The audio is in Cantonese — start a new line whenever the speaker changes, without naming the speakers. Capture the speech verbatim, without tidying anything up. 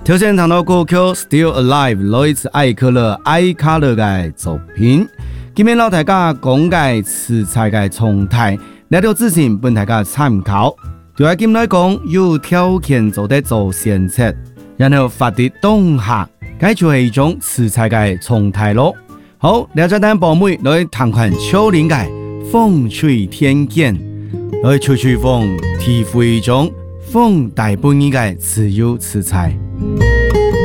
头先谈到歌曲《Still Alive》来自艾可乐艾卡乐的作品。今天老大家讲解词材的重台，来到之前本大家参考。就喺今来讲，有条件做得做先测，然后发啲当下，解就是一种词材的重台咯。好，了解单宝妹来谈看秋林的风吹天剑，来吹吹风，体会一种风带本意的自由词材。